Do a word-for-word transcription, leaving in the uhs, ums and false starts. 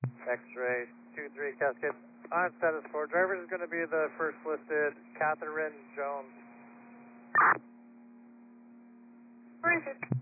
X-ray two three Cascade. On status four, driver is going to be the first listed, Catherine Jones. Where is it?